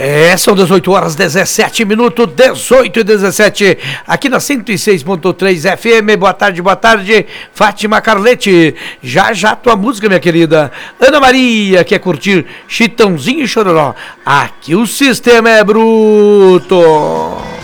São 18 horas 17 minutos, 18 e 17, aqui na 106.3 FM. Boa tarde, Fátima Carlete. Já tua música, minha querida. Ana Maria quer curtir Chitãozinho e Chororó. Aqui o sistema é bruto.